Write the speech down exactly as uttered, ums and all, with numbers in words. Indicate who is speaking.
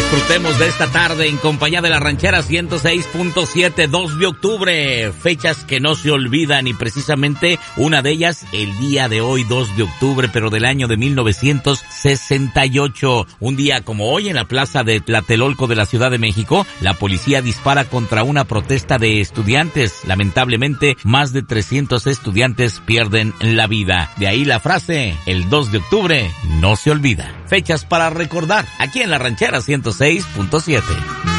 Speaker 1: Disfrutemos de esta tarde en compañía de la Ranchera ciento seis punto siete, dos de octubre, fechas que no se olvidan y precisamente una de ellas el día de hoy, dos de octubre, pero del año de mil novecientos sesenta y ocho. Un día como hoy en la plaza de Tlatelolco de la Ciudad de México, la policía dispara contra una protesta de estudiantes. Lamentablemente, más de trescientos estudiantes pierden la vida. De ahí la frase, el dos de octubre no se olvida. Fechas para recordar, aquí en la Ranchera ciento seis punto siete.